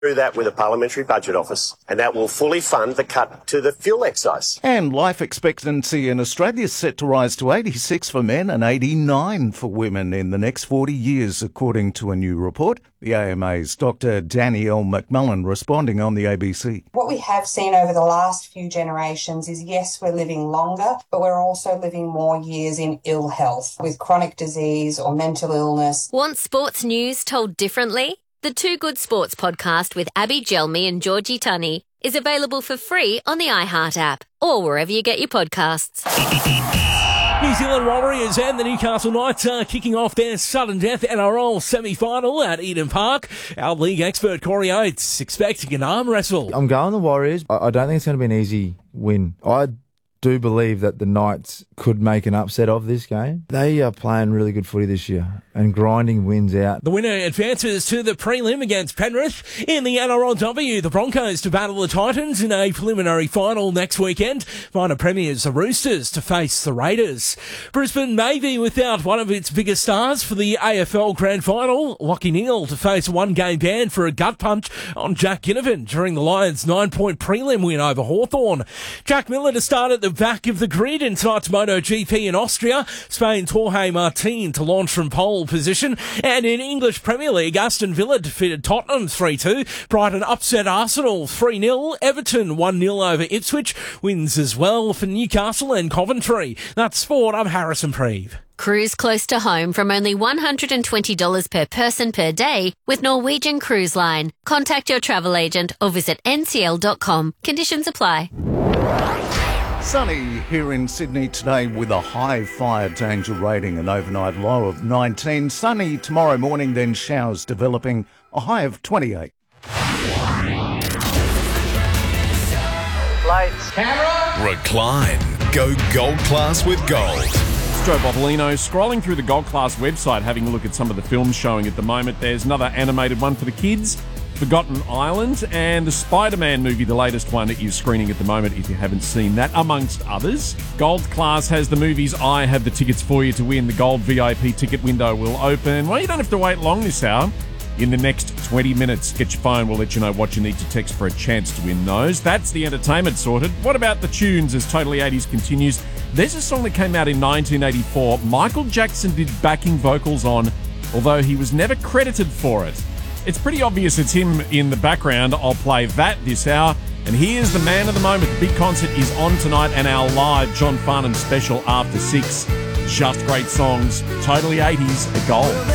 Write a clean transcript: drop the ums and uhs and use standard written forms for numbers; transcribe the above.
through that with a parliamentary budget office, and that will fully fund the cut to the fuel excise. And life expectancy in Australia is set to rise to 86 for men and 89 for women in the next 40 years, according to a new report. The AMA's Dr. Danielle McMullen responding on the ABC. What we have seen over the last few generations is, yes, we're living longer, but we're also living more years in ill health with chronic disease or mental illness. Want sports news told differently? The Two Good Sports podcast with Abby Gelmi and Georgie Tunney is available for free on the iHeart app or wherever you get your podcasts. New Zealand Warriors and the Newcastle Knights are kicking off their sudden death NRL semi-final at Eden Park. Our league expert Corey Oates expecting an arm wrestle. I'm going the Warriors. I don't think it's going to be an easy win. I do believe that the Knights could make an upset of this game. They are playing really good footy this year and grinding wins out. The winner advances to the prelim against Penrith. In the NRLW, the Broncos to battle the Titans in a preliminary final next weekend. Minor premiers, the Roosters, to face the Raiders. Brisbane may be without one of its biggest stars for the AFL Grand Final. Lachie Neale to face a one-game ban for a gut punch on Jack Ginnivan during the Lions' 9-point prelim win over Hawthorn. Jack Miller to start at the back of the grid in tonight's MotoGP in Austria. Spain's Jorge Martin to launch from pole position. And in English Premier League, Aston Villa defeated Tottenham 3-2. Brighton upset Arsenal 3-0. Everton 1-0 over Ipswich. Wins as well for Newcastle and Coventry. That's sport. I'm Harrison Preeve. Cruise close to home from only $120 per person per day with Norwegian Cruise Line. Contact your travel agent or visit ncl.com. Conditions apply. Sunny here in Sydney today with a high fire danger rating, an overnight low of 19. Sunny tomorrow morning, then showers developing, a high of 28. Lights, camera, recline. Go gold class with gold. Joe Bopolino scrolling through the Gold Class website, having a look at some of the films showing at the moment. There's another animated one for the kids, Forgotten Island, and the Spider-Man movie, the latest one, is screening at the moment if you haven't seen that, amongst others. Gold Class has the movies. I have the tickets for you to win. The Gold VIP ticket window will open. Well, you don't have to wait long this hour. In the next 20 minutes, get your phone. We'll let you know what you need to text for a chance to win those. That's the entertainment sorted. What about the tunes as Totally 80s continues? There's a song that came out in 1984. Michael Jackson did backing vocals on, although he was never credited for it. It's pretty obvious it's him in the background. I'll play that this hour. And here's the man of the moment. The big concert is on tonight and our live John Farnham special after 6. Just great songs. Totally 80s, a gold.